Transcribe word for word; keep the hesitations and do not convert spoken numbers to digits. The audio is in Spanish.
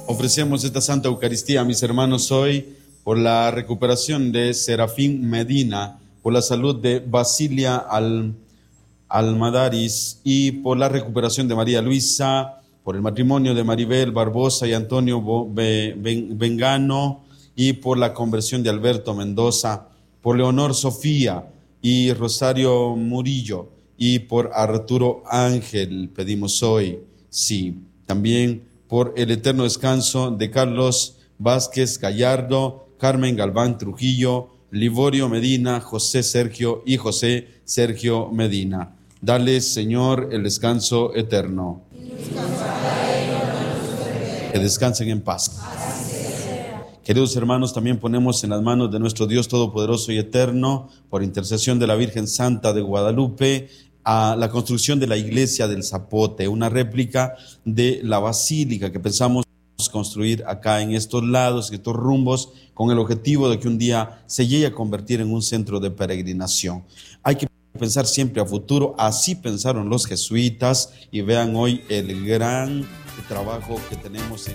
Ofrecemos esta Santa Eucaristía, mis hermanos, hoy por la recuperación de Serafín Medina, por la salud de Basilia Al, Almadaris y por la recuperación de María Luisa, por el matrimonio de Maribel Barbosa y Antonio Vengano y por la conversión de Alberto Mendoza, por Leonor Sofía y Rosario Murillo y por Arturo Ángel. Pedimos hoy, sí, también por el eterno descanso de Carlos Vázquez Gallardo, Carmen Galván Trujillo, Liborio Medina, José Sergio y José Sergio Medina. Dale, Señor, el descanso eterno. Que descansen en paz. Queridos hermanos, también ponemos en las manos de nuestro Dios Todopoderoso y Eterno, por intercesión de la Virgen Santa de Guadalupe, a la construcción de la iglesia del Zapote, una réplica de la basílica que pensamos construir acá en estos lados, en estos rumbos, con el objetivo de que un día se llegue a convertir en un centro de peregrinación. Hay que pensar siempre a futuro, así pensaron los jesuitas, y vean hoy el gran trabajo que tenemos en